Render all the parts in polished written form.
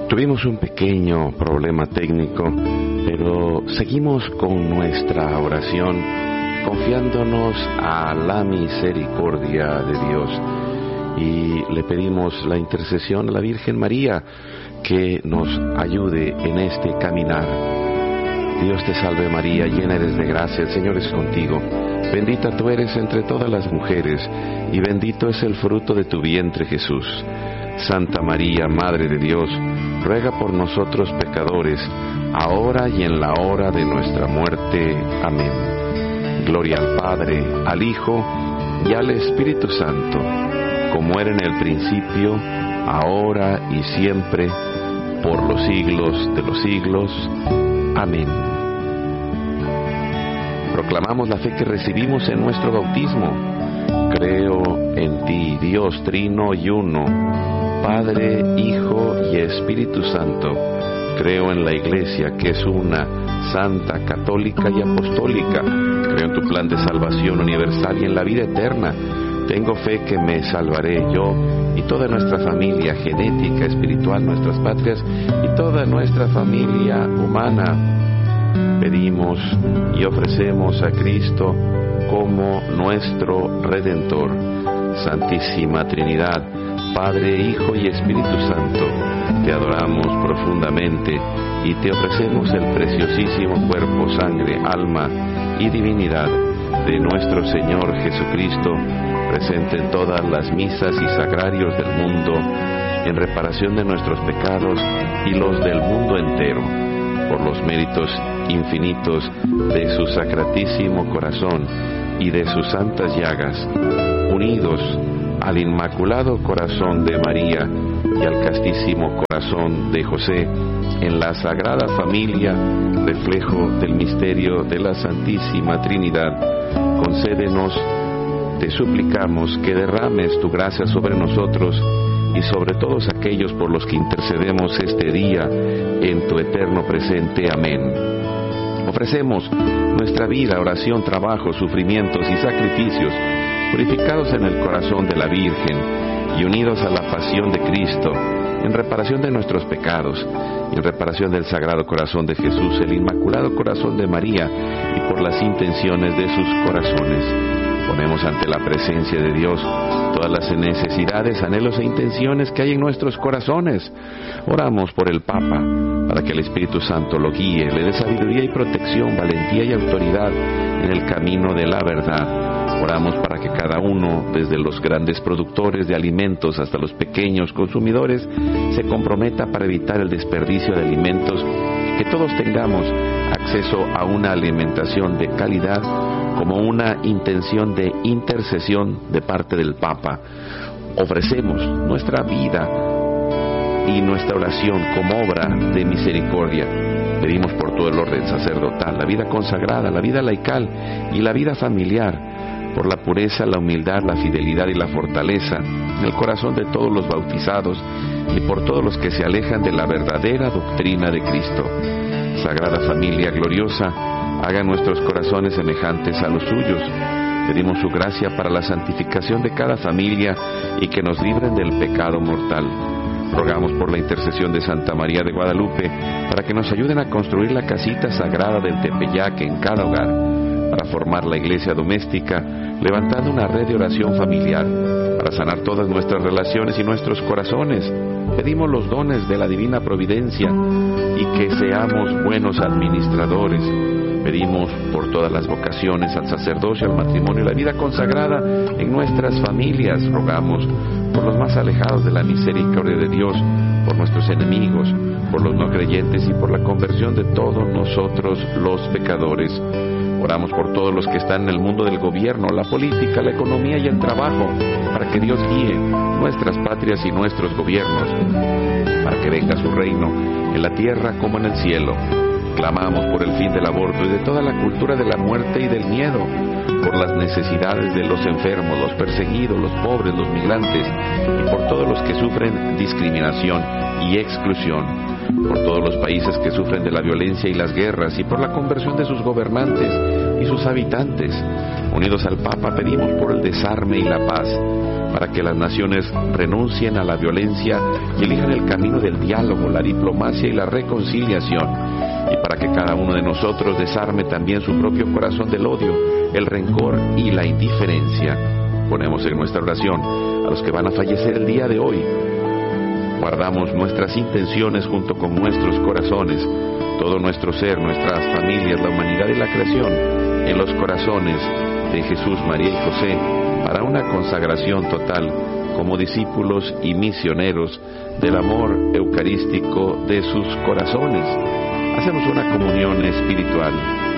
Tuvimos un pequeño problema técnico, pero seguimos con nuestra oración, confiándonos a la misericordia de Dios. Y le pedimos la intercesión a la Virgen María, que nos ayude en este caminar. Dios te salve María, llena eres de gracia, el Señor es contigo. Bendita tú eres entre todas las mujeres, y bendito es el fruto de tu vientre Jesús. Santa María, Madre de Dios, ruega por nosotros pecadores, ahora y en la hora de nuestra muerte. Amén. Gloria al Padre, al Hijo y al Espíritu Santo, como era en el principio, ahora y siempre, por los siglos de los siglos. Amén. Proclamamos la fe que recibimos en nuestro bautismo. Creo en ti, Dios Trino y Uno, Padre, Hijo y Espíritu Santo. Creo en la Iglesia, que es una, santa, católica y apostólica. Creo en tu plan de salvación universal y en la vida eterna. Tengo fe que me salvaré yo y toda nuestra familia genética, espiritual, nuestras patrias y toda nuestra familia humana. Pedimos y ofrecemos a Cristo como nuestro Redentor. Santísima Trinidad, Padre, Hijo y Espíritu Santo, te adoramos profundamente y te ofrecemos el preciosísimo cuerpo, sangre, alma y divinidad de nuestro Señor Jesucristo, presente en todas las misas y sagrarios del mundo, en reparación de nuestros pecados y los del mundo entero, por los méritos infinitos de su sacratísimo corazón y de sus santas llagas, unidos al Inmaculado Corazón de María y al castísimo corazón de José, en la Sagrada Familia, reflejo del misterio de la Santísima Trinidad. Concédenos, te suplicamos, que derrames tu gracia sobre nosotros y sobre todos aquellos por los que intercedemos este día en tu eterno presente. Amén. Ofrecemos nuestra vida, oración, trabajo, sufrimientos y sacrificios, purificados en el corazón de la Virgen y unidos a la pasión de Cristo, en reparación de nuestros pecados y en reparación del Sagrado Corazón de Jesús, el Inmaculado Corazón de María, y por las intenciones de sus corazones. Ponemos ante la presencia de Dios todas las necesidades, anhelos e intenciones que hay en nuestros corazones. Oramos por el Papa, para que el Espíritu Santo lo guíe, le dé sabiduría y protección, valentía y autoridad en el camino de la verdad. Oramos para que cada uno, desde los grandes productores de alimentos hasta los pequeños consumidores, se comprometa para evitar el desperdicio de alimentos, que todos tengamos acceso a una alimentación de calidad, como una intención de intercesión de parte del Papa. Ofrecemos nuestra vida y nuestra oración como obra de misericordia. Pedimos por todo el orden sacerdotal, la vida consagrada, la vida laical y la vida familiar, por la pureza, la humildad, la fidelidad y la fortaleza en el corazón de todos los bautizados y por todos los que se alejan de la verdadera doctrina de Cristo. Sagrada Familia gloriosa, haga nuestros corazones semejantes a los suyos. Pedimos su gracia para la santificación de cada familia y que nos libren del pecado mortal. Rogamos por la intercesión de Santa María de Guadalupe para que nos ayuden a construir la casita sagrada del Tepeyac en cada hogar, para formar la iglesia doméstica, levantando una red de oración familiar, para sanar todas nuestras relaciones y nuestros corazones. Pedimos los dones de la divina providencia y que seamos buenos administradores. Pedimos por todas las vocaciones al sacerdocio, al matrimonio y la vida consagrada en nuestras familias. Rogamos por los más alejados de la misericordia de Dios, por nuestros enemigos, por los no creyentes y por la conversión de todos nosotros los pecadores. Oramos por todos los que están en el mundo del gobierno, la política, la economía y el trabajo, para que Dios guíe nuestras patrias y nuestros gobiernos, para que venga su reino en la tierra como en el cielo. Clamamos por el fin del aborto y de toda la cultura de la muerte y del miedo, por las necesidades de los enfermos, los perseguidos, los pobres, los migrantes, y por todos los que sufren discriminación y exclusión, por todos los países que sufren de la violencia y las guerras, y por la conversión de sus gobernantes y sus habitantes. Unidos al Papa, pedimos por el desarme y la paz, para que las naciones renuncien a la violencia y elijan el camino del diálogo, la diplomacia y la reconciliación, y para que cada uno de nosotros desarme también su propio corazón del odio, el rencor y la indiferencia. Ponemos en nuestra oración a los que van a fallecer el día de hoy. Guardamos nuestras intenciones junto con nuestros corazones, todo nuestro ser, nuestras familias, la humanidad y la creación, en los corazones de Jesús, María y José, para una consagración total como discípulos y misioneros del amor eucarístico de sus corazones. Hacemos una comunión espiritual.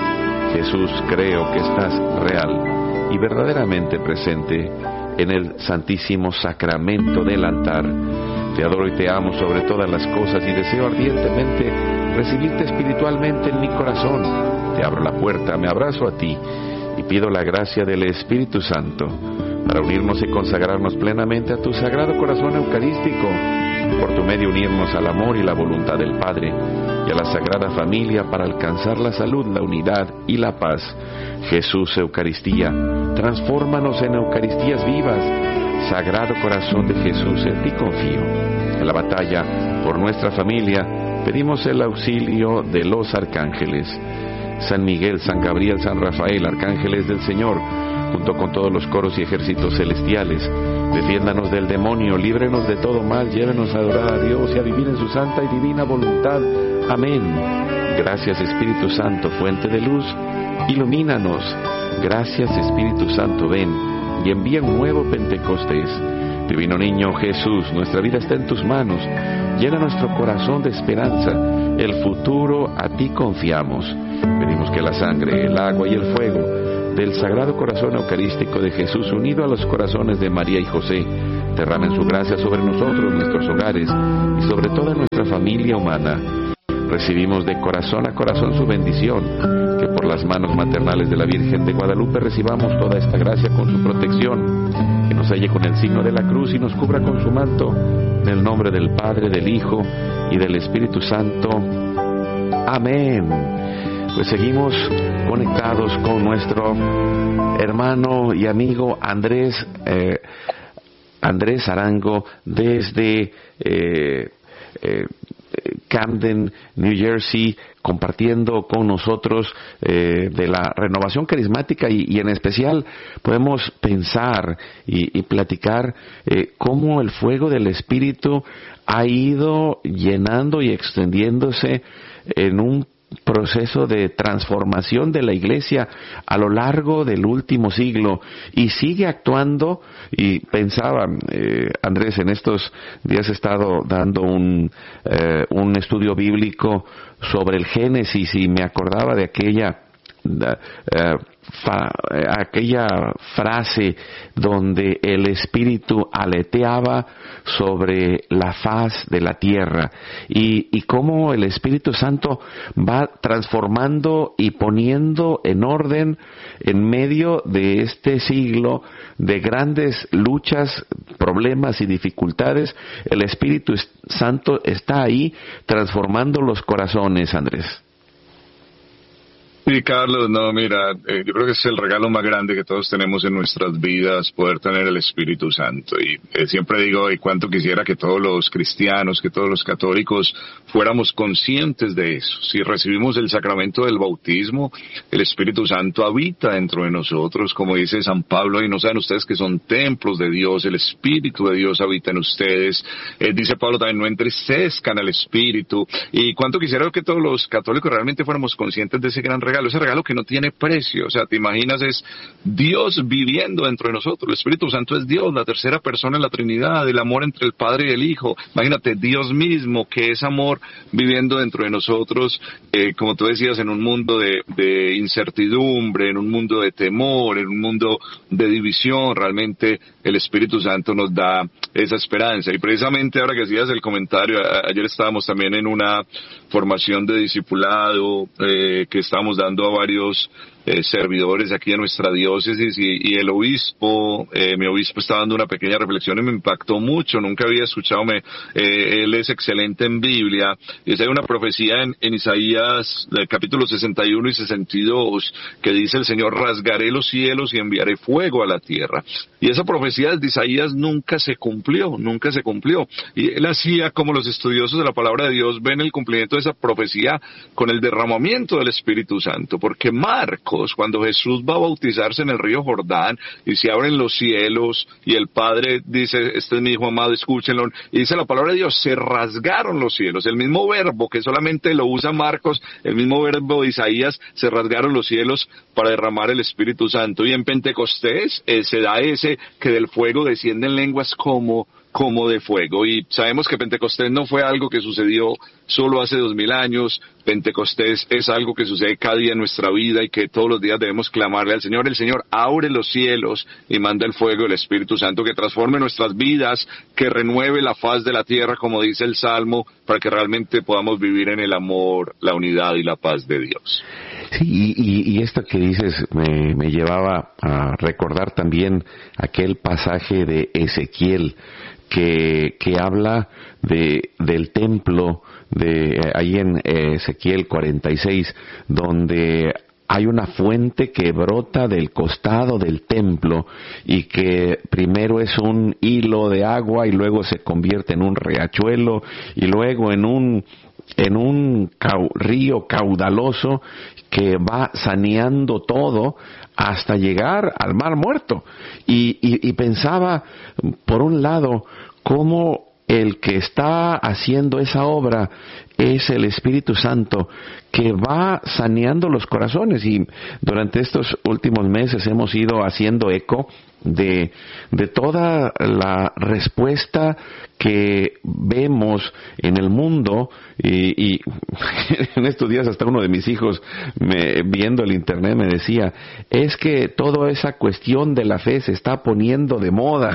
Jesús, creo que estás real y verdaderamente presente en el Santísimo Sacramento del altar. Te adoro y te amo sobre todas las cosas y deseo ardientemente recibirte espiritualmente en mi corazón. Te abro la puerta, me abrazo a ti y pido la gracia del Espíritu Santo para unirnos y consagrarnos plenamente a tu Sagrado Corazón Eucarístico, por tu medio unirnos al amor y la voluntad del Padre y a la Sagrada Familia para alcanzar la salud, la unidad y la paz. Jesús, Eucaristía, transfórmanos en Eucaristías vivas. Sagrado Corazón de Jesús, en ti confío. En la batalla por nuestra familia pedimos el auxilio de los arcángeles. San Miguel, San Gabriel, San Rafael, arcángeles del Señor, junto con todos los coros y ejércitos celestiales, defiéndanos del demonio, líbrenos de todo mal, llévenos a adorar a Dios y a vivir en su santa y divina voluntad. Amén. Gracias, Espíritu Santo, fuente de luz, ilumínanos. Gracias, Espíritu Santo, ven y envía un nuevo Pentecostés. Divino Niño Jesús, nuestra vida está en tus manos. Llena nuestro corazón de esperanza. El futuro a ti confiamos. Pedimos que la sangre, el agua y el fuego del Sagrado Corazón Eucarístico de Jesús, unido a los corazones de María y José, derramen su gracia sobre nosotros, nuestros hogares y sobre toda nuestra familia humana. Recibimos de corazón a corazón su bendición, que por las manos maternales de la Virgen de Guadalupe recibamos toda esta gracia con su protección, que nos selle con el signo de la cruz y nos cubra con su manto, en el nombre del Padre, del Hijo y del Espíritu Santo. Amén. Pues seguimos conectados con nuestro hermano y amigo Andrés Arango desde Camden, New Jersey, compartiendo con nosotros de la renovación carismática y en especial podemos pensar y platicar cómo el fuego del Espíritu ha ido llenando y extendiéndose en un proceso de transformación de la Iglesia a lo largo del último siglo y sigue actuando. Y pensaba, Andrés, en estos días he estado dando un estudio bíblico sobre el Génesis y me acordaba de aquella frase donde el Espíritu aleteaba sobre la faz de la tierra y cómo el Espíritu Santo va transformando y poniendo en orden en medio de este siglo de grandes luchas, problemas y dificultades. El Espíritu Santo está ahí transformando los corazones, Andrés. Sí, Carlos, no, mira, yo creo que es el regalo más grande que todos tenemos en nuestras vidas, poder tener el Espíritu Santo. Y siempre digo, y cuánto quisiera que todos los cristianos, que todos los católicos fuéramos conscientes de eso. Si recibimos el sacramento del bautismo, el Espíritu Santo habita dentro de nosotros, como dice San Pablo, y no saben ustedes que son templos de Dios, el Espíritu de Dios habita en ustedes. Dice Pablo también, no entristezcan al Espíritu. Y cuánto quisiera que todos los católicos realmente fuéramos conscientes de ese gran regalo, ese regalo que no tiene precio. O sea, te imaginas, es Dios viviendo dentro de nosotros. El Espíritu Santo es Dios, la tercera persona en la Trinidad, el amor entre el Padre y el Hijo. Imagínate, Dios mismo, que es amor, viviendo dentro de nosotros, como tú decías, en un mundo de incertidumbre, en un mundo de temor, en un mundo de división. Realmente el Espíritu Santo nos da esa esperanza. Y precisamente ahora que hacías el comentario, ayer estábamos también en una formación de discipulado que estábamos dando a varios servidores aquí de nuestra diócesis y el obispo, mi obispo estaba dando una pequeña reflexión y me impactó mucho, nunca había escuchado, él es excelente en Biblia, y hay una profecía en Isaías, capítulo 61 y 62, que dice: el Señor, rasgaré los cielos y enviaré fuego a la tierra. Y esa profecía de Isaías nunca se cumplió. Y él hacía como los estudiosos de la palabra de Dios ven el cumplimiento de esa profecía con el derramamiento del Espíritu Santo, porque Marcos, cuando Jesús va a bautizarse en el río Jordán y se abren los cielos y el Padre dice: este es mi Hijo amado, escúchenlo, y dice la palabra de Dios, se rasgaron los cielos, el mismo verbo que solamente lo usa Marcos, el mismo verbo de Isaías, se rasgaron los cielos para derramar el Espíritu Santo. Y en Pentecostés se da ese que del fuego descienden lenguas como de fuego, y sabemos que Pentecostés no fue algo que sucedió solo hace 2000 años, Pentecostés es algo que sucede cada día en nuestra vida y que todos los días debemos clamarle al Señor. El Señor abre los cielos y manda el fuego del Espíritu Santo que transforme nuestras vidas, que renueve la faz de la tierra, como dice el Salmo, para que realmente podamos vivir en el amor, la unidad y la paz de Dios. Sí, y esto que dices me llevaba a recordar también aquel pasaje de Ezequiel que habla del templo, ahí en Ezequiel 46, donde hay una fuente que brota del costado del templo y que primero es un hilo de agua y luego se convierte en un riachuelo y luego en un río caudaloso que va saneando todo hasta llegar al Mar Muerto. Y pensaba, por un lado, cómo el que está haciendo esa obra es el Espíritu Santo, que va saneando los corazones. Y durante estos últimos meses hemos ido haciendo eco de toda la respuesta que vemos en el mundo, y en estos días hasta uno de mis hijos, viendo el internet, me decía: es que toda esa cuestión de la fe se está poniendo de moda.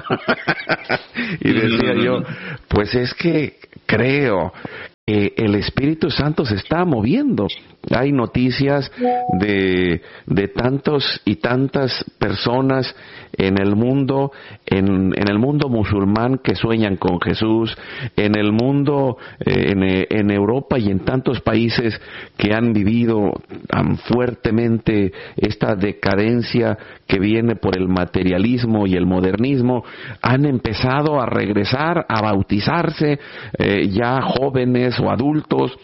Y decía yo, pues es que creo que el Espíritu Santo se está moviendo. Hay noticias de tantos y tantas personas en el mundo, en el mundo musulmán, que sueñan con Jesús, en el mundo, en Europa y en tantos países que han vivido tan fuertemente esta decadencia que viene por el materialismo y el modernismo, han empezado a regresar, a bautizarse, ya jóvenes o adultos,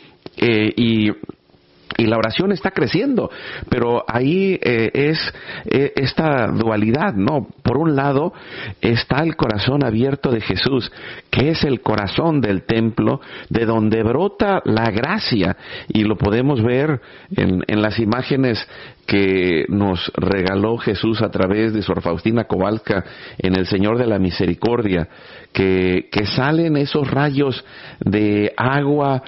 y la oración está creciendo, pero ahí es esta dualidad, ¿no? Por un lado está el corazón abierto de Jesús, que es el corazón del templo, de donde brota la gracia, y lo podemos ver en las imágenes que nos regaló Jesús a través de Sor Faustina Kowalska en El Señor de la Misericordia, que salen esos rayos de agua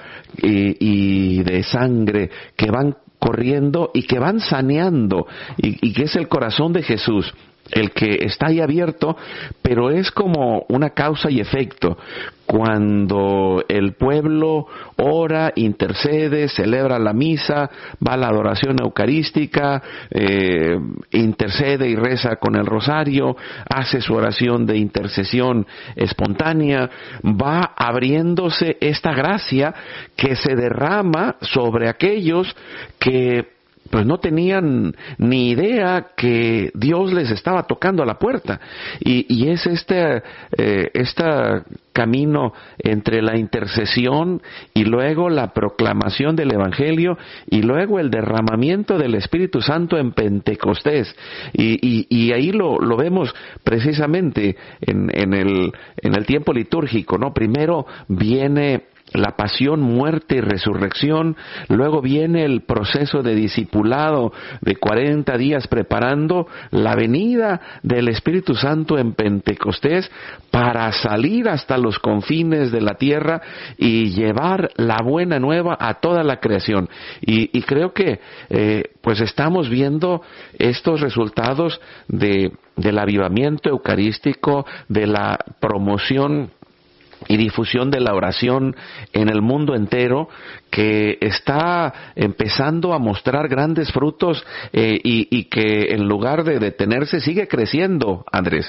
y de sangre que van corriendo y que van saneando, y que es el corazón de Jesús el que está ahí abierto, pero es como una causa y efecto. Cuando el pueblo ora, intercede, celebra la misa, va a la adoración eucarística, intercede y reza con el rosario, hace su oración de intercesión espontánea, va abriéndose esta gracia que se derrama sobre aquellos que pues no tenían ni idea que Dios les estaba tocando a la puerta. Y es este camino entre la intercesión y luego la proclamación del Evangelio y luego el derramamiento del Espíritu Santo en Pentecostés. Y ahí lo vemos precisamente en el tiempo litúrgico, ¿no? Primero viene la pasión, muerte y resurrección, luego viene el proceso de discipulado de 40 días preparando la venida del Espíritu Santo en Pentecostés para salir hasta los confines de la tierra y llevar la buena nueva a toda la creación. Y creo que pues estamos viendo estos resultados del avivamiento eucarístico, de la promoción y difusión de la oración en el mundo entero, que está empezando a mostrar grandes frutos y que en lugar de detenerse sigue creciendo, Andrés.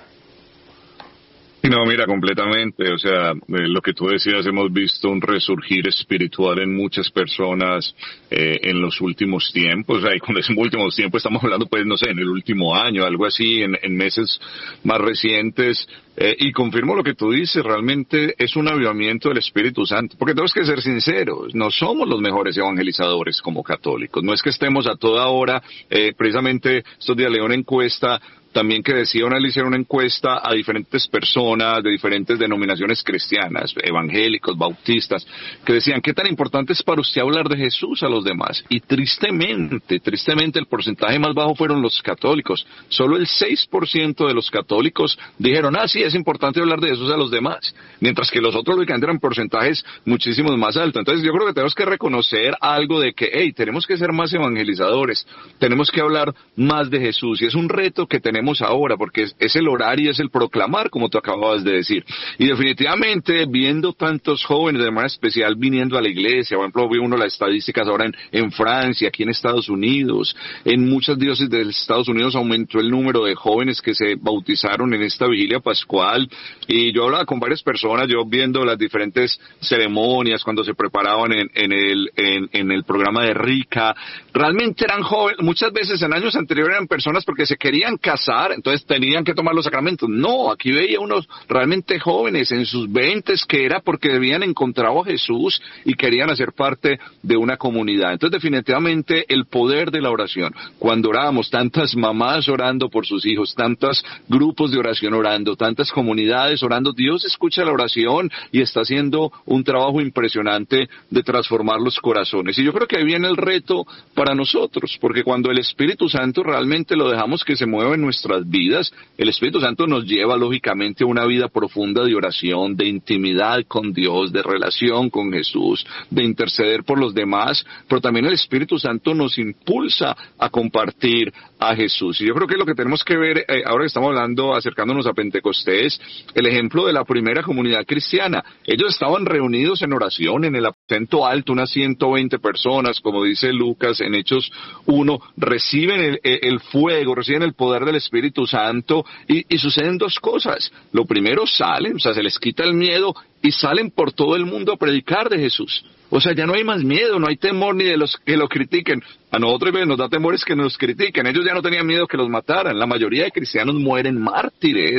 No, mira, completamente. O sea, lo que tú decías, hemos visto un resurgir espiritual en muchas personas en los últimos tiempos. O sea, y con ese últimos tiempos estamos hablando, pues, no sé, en el último año, algo así, en meses más recientes. Y confirmo lo que tú dices, realmente es un avivamiento del Espíritu Santo. Porque tenemos que ser sinceros, no somos los mejores evangelizadores como católicos. No es que estemos a toda hora, precisamente estos días leí una encuesta también que decía, le hicieron una encuesta a diferentes personas de diferentes denominaciones cristianas, evangélicos, bautistas, que decían, ¿qué tan importante es para usted hablar de Jesús a los demás? Y tristemente, el porcentaje más bajo fueron los católicos. Solo el 6% de los católicos dijeron, sí, es importante hablar de Jesús a los demás, mientras que los otros lógicamente eran porcentajes muchísimos más altos. Entonces yo creo que tenemos que reconocer algo de que, tenemos que ser más evangelizadores, tenemos que hablar más de Jesús, y es un reto que tenemos ahora, porque es el orar y es el proclamar, como tú acababas de decir. Y definitivamente, viendo tantos jóvenes de manera especial viniendo a la iglesia, por ejemplo, vi uno las estadísticas ahora en Francia, aquí en Estados Unidos, en muchas diócesis de Estados Unidos aumentó el número de jóvenes que se bautizaron en esta vigilia pascual, y yo hablaba con varias personas, yo viendo las diferentes ceremonias, cuando se preparaban en el programa de Rica, realmente eran jóvenes, muchas veces en años anteriores eran personas porque se querían casar, entonces tenían que tomar los sacramentos. No, aquí veía unos realmente jóvenes en sus 20s que era porque habían encontrado a Jesús y querían hacer parte de una comunidad. Entonces definitivamente el poder de la oración, cuando oramos, tantas mamás orando por sus hijos, tantos grupos de oración orando, tantas comunidades orando, Dios escucha la oración y está haciendo un trabajo impresionante de transformar los corazones. Y yo creo que ahí viene el reto para nosotros, porque cuando el Espíritu Santo realmente lo dejamos que se mueva en nuestras vidas, el Espíritu Santo nos lleva lógicamente a una vida profunda de oración, de intimidad con Dios, de relación con Jesús, de interceder por los demás, pero también el Espíritu Santo nos impulsa a compartir a Jesús. Y yo creo que lo que tenemos que ver, ahora que estamos hablando, acercándonos a Pentecostés, el ejemplo de la primera comunidad cristiana. Ellos estaban reunidos en oración, en el aposento alto, unas 120 personas, como dice Lucas en Hechos 1, reciben el fuego, reciben el poder del Espíritu Santo, y suceden dos cosas. Lo primero, salen, o sea, se les quita el miedo y salen por todo el mundo a predicar de Jesús. O sea, ya no hay más miedo, no hay temor ni de los que lo critiquen. A nosotros nos da temor es que nos critiquen. Ellos ya no tenían miedo que los mataran. La mayoría de cristianos mueren mártires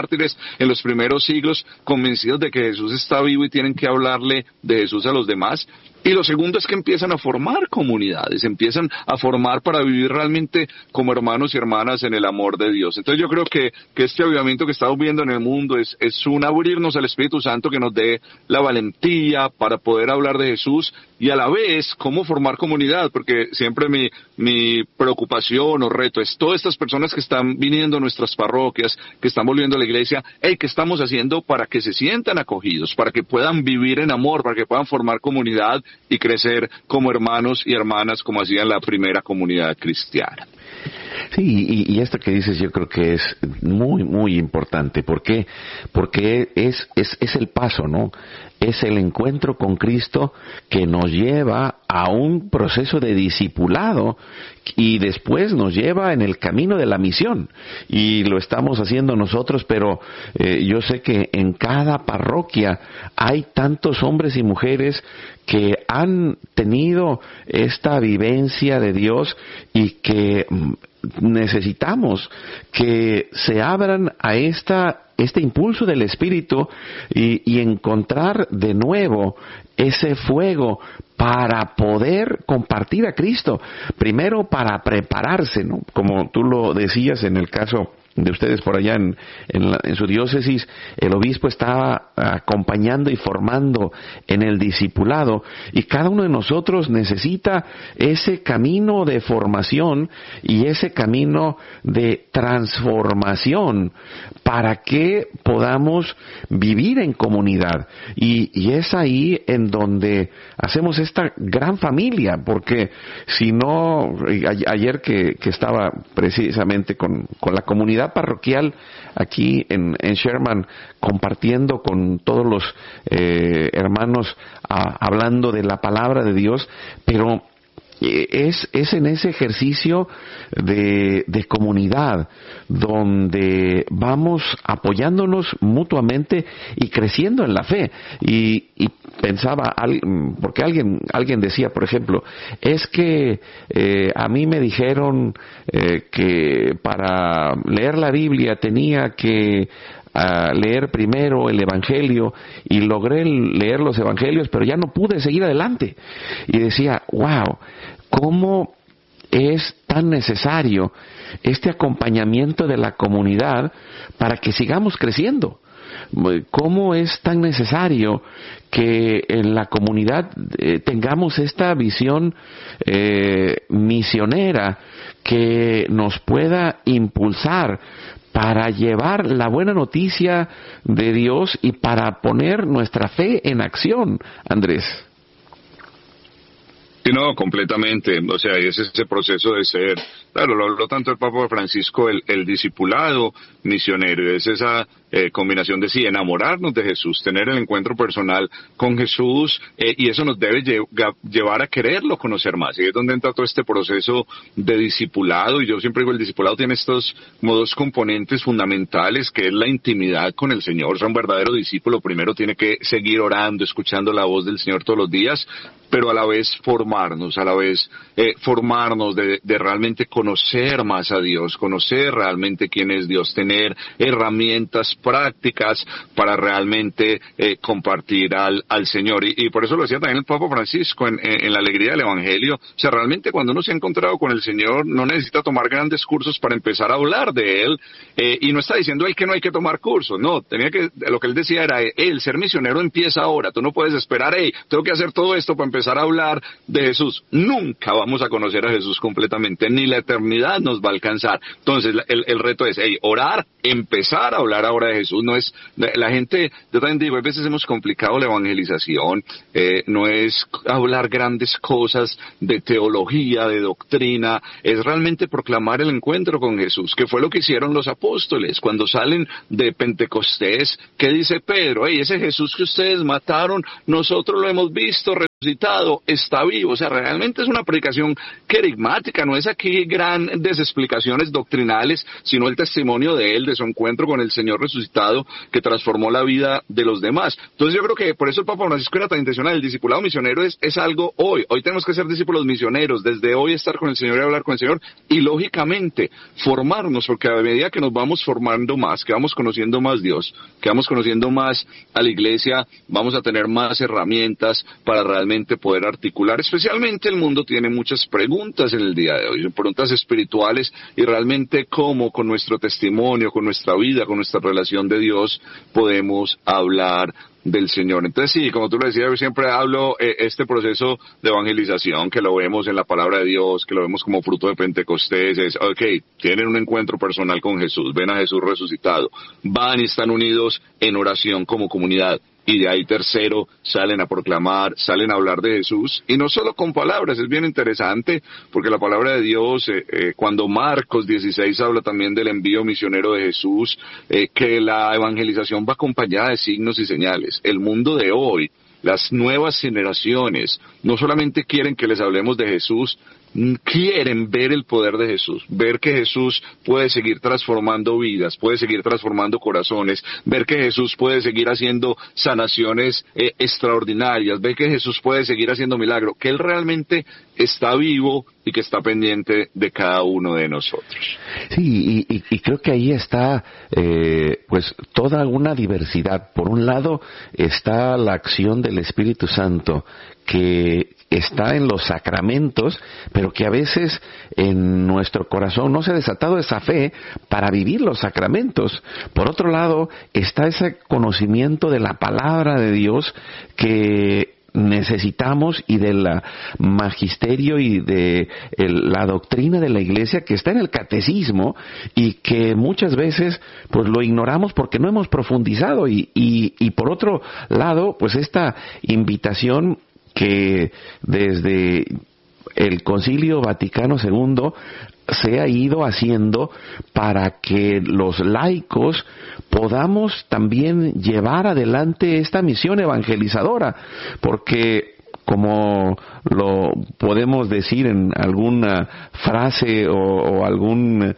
en los primeros siglos, convencidos de que Jesús está vivo y tienen que hablarle de Jesús a los demás. Y lo segundo es que empiezan a formar comunidades, empiezan a formar para vivir realmente como hermanos y hermanas en el amor de Dios. Entonces yo creo que este avivamiento que estamos viendo en el mundo es un abrirnos al Espíritu Santo que nos dé la valentía para poder hablar de Jesús, y a la vez cómo formar comunidad, porque siempre mi preocupación o reto es todas estas personas que están viniendo a nuestras parroquias, que están volviendo a la iglesia, ¿qué estamos haciendo para que se sientan acogidos, para que puedan vivir en amor, para que puedan formar comunidad y crecer como hermanos y hermanas como hacían la primera comunidad cristiana? Sí, y esto que dices yo creo que es muy, muy importante. ¿Por qué? Porque es el paso, ¿no? Es el encuentro con Cristo que nos lleva a un proceso de discipulado y después nos lleva en el camino de la misión. Y lo estamos haciendo nosotros, pero yo sé que en cada parroquia hay tantos hombres y mujeres que han tenido esta vivencia de Dios y que necesitamos que se abran a este impulso del Espíritu y encontrar de nuevo ese fuego para poder compartir a Cristo. Primero para prepararse, ¿no? Como tú lo decías en el caso de ustedes por allá en su diócesis, el obispo estaba acompañando y formando en el discipulado, y cada uno de nosotros necesita ese camino de formación y ese camino de transformación para que podamos vivir en comunidad, y es ahí en donde hacemos esta gran familia, porque si no, ayer que estaba precisamente con la comunidad comunidad parroquial aquí en Sherman, compartiendo con todos los hermanos, hablando de la palabra de Dios, pero es en ese ejercicio de comunidad donde vamos apoyándonos mutuamente y creciendo en la fe. Y pensaba, porque alguien decía, por ejemplo, es que a mí me dijeron que para leer la Biblia tenía que leer primero el Evangelio, y logré leer los Evangelios, pero ya no pude seguir adelante. Y decía, wow, ¿cómo es tan necesario este acompañamiento de la comunidad para que sigamos creciendo? ¿Cómo es tan necesario que en la comunidad tengamos esta visión misionera que nos pueda impulsar para llevar la buena noticia de Dios y para poner nuestra fe en acción, Andrés? Sí, no, completamente. O sea, es ese proceso de ser, claro, lo habló tanto el Papa Francisco, el discipulado misionero, es esa combinación de enamorarnos de Jesús, tener el encuentro personal con Jesús, y eso nos debe llevar a quererlo conocer más. Y es donde entra todo este proceso de discipulado, y yo siempre digo, el discipulado tiene estos como dos componentes fundamentales, que es la intimidad con el Señor. O sea, un verdadero discípulo primero tiene que seguir orando, escuchando la voz del Señor todos los días, pero a la vez formarnos de realmente conocer más a Dios, conocer realmente quién es Dios, tener herramientas prácticas para realmente compartir al Señor. Y por eso lo decía también el Papa Francisco en la alegría del Evangelio. O sea, realmente cuando uno se ha encontrado con el Señor no necesita tomar grandes cursos para empezar a hablar de Él, y no está diciendo él que no hay que tomar cursos, no, lo que él decía era, el ser misionero empieza ahora, tú no puedes esperar, tengo que hacer todo esto para empezar a hablar de Jesús. Nunca vamos a conocer a Jesús completamente, ni la eternidad nos va a alcanzar. Entonces el reto es, orar, empezar a hablar ahora de Jesús. No es, la gente, yo también digo, a veces hemos complicado la evangelización, no es hablar grandes cosas de teología, de doctrina, es realmente proclamar el encuentro con Jesús, que fue lo que hicieron los apóstoles cuando salen de Pentecostés. ¿Qué dice Pedro? Ese Jesús que ustedes mataron, nosotros lo hemos visto resucitado, está vivo. O sea, realmente es una predicación querigmática, no es aquí grandes explicaciones doctrinales, sino el testimonio de él, de su encuentro con el Señor resucitado, que transformó la vida de los demás. Entonces yo creo que por eso el Papa Francisco era tan intencional. El discipulado misionero es algo hoy tenemos que ser discípulos misioneros, desde hoy estar con el Señor y hablar con el Señor, y lógicamente formarnos, porque a medida que nos vamos formando más, que vamos conociendo más Dios, que vamos conociendo más a la Iglesia, vamos a tener más herramientas para realmente poder articular. Especialmente el mundo tiene muchas preguntas en el día de hoy, preguntas espirituales, y realmente cómo con nuestro testimonio, con nuestra vida, con nuestra relación de Dios podemos hablar del Señor. Entonces sí, como tú lo decías, yo siempre hablo este proceso de evangelización, que lo vemos en la palabra de Dios, que lo vemos como fruto de Pentecostés, es, tienen un encuentro personal con Jesús, ven a Jesús resucitado, van y están unidos en oración como comunidad, y de ahí tercero salen a proclamar, salen a hablar de Jesús, y no solo con palabras. Es bien interesante porque la palabra de Dios, cuando Marcos 16 habla también del envío misionero de Jesús, que la evangelización va acompañada de signos y señales. El mundo de hoy, las nuevas generaciones, no solamente quieren que les hablemos de Jesús, quieren ver el poder de Jesús, ver que Jesús puede seguir transformando vidas, puede seguir transformando corazones, ver que Jesús puede seguir haciendo sanaciones extraordinarias, ver que Jesús puede seguir haciendo milagros, que Él realmente está vivo y que está pendiente de cada uno de nosotros. Sí, y creo que ahí está pues toda una diversidad. Por un lado está la acción del Espíritu Santo, que está en los sacramentos, pero que a veces en nuestro corazón no se ha desatado esa fe para vivir los sacramentos. Por otro lado está ese conocimiento de la palabra de Dios que necesitamos, y del magisterio y de la doctrina de la Iglesia, que está en el catecismo, y que muchas veces pues lo ignoramos porque no hemos profundizado. Y por otro lado, pues esta invitación que desde el Concilio Vaticano II se ha ido haciendo para que los laicos podamos también llevar adelante esta misión evangelizadora, porque como lo podemos decir en alguna frase o alguna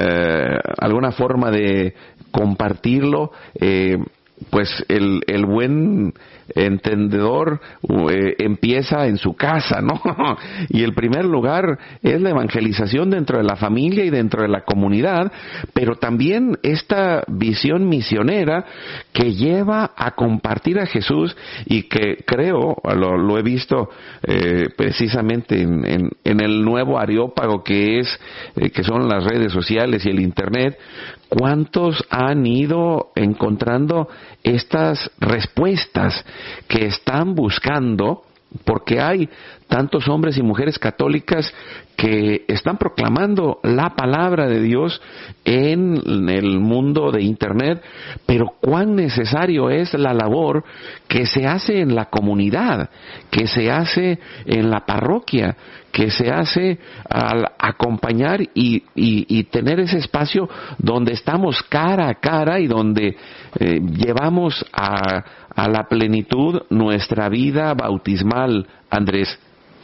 forma de compartirlo, pues el buen entendedor empieza en su casa, ¿no? Y el primer lugar es la evangelización dentro de la familia y dentro de la comunidad, pero también esta visión misionera que lleva a compartir a Jesús, y que creo, lo he visto precisamente en el nuevo Areópago que son las redes sociales y el Internet. ¿Cuántos han ido encontrando estas respuestas que están buscando? Porque hay tantos hombres y mujeres católicas que están proclamando la palabra de Dios en el mundo de Internet, pero cuán necesario es la labor que se hace en la comunidad, que se hace en la parroquia, que se hace al acompañar y tener ese espacio donde estamos cara a cara y donde llevamos a la plenitud nuestra vida bautismal, Andrés.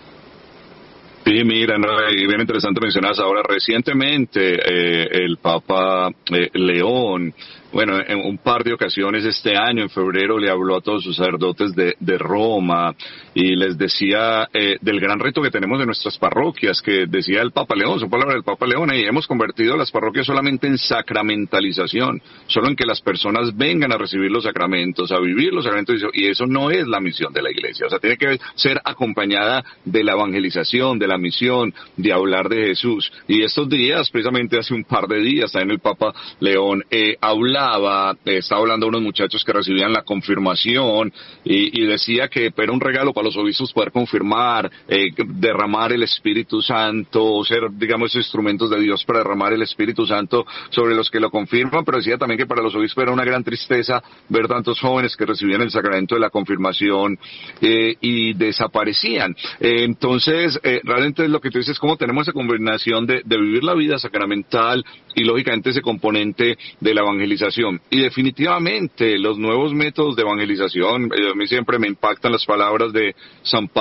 Sí, mira, no, y bien interesante mencionas ahora recientemente el Papa León. Bueno, en un par de ocasiones este año, en febrero, le habló a todos los sacerdotes de Roma y les decía del gran reto que tenemos en nuestras parroquias, que decía el Papa León, su palabra del Papa León, y hemos convertido las parroquias solamente en sacramentalización, solo en que las personas vengan a recibir los sacramentos, a vivir los sacramentos, y eso no es la misión de la Iglesia. O sea, tiene que ser acompañada de la evangelización, de la misión, de hablar de Jesús. Y estos días, precisamente hace un par de días, también el Papa León estaba hablando a unos muchachos que recibían la confirmación y decía que era un regalo para los obispos poder confirmar, derramar el Espíritu Santo, ser, digamos, instrumentos de Dios para derramar el Espíritu Santo sobre los que lo confirman, pero decía también que para los obispos era una gran tristeza ver tantos jóvenes que recibían el sacramento de la confirmación y desaparecían. Entonces, realmente lo que tú dices es cómo tenemos esa combinación de vivir la vida sacramental y lógicamente ese componente de la evangelización. Y definitivamente los nuevos métodos de evangelización, a mí siempre me impactan las palabras de San Pablo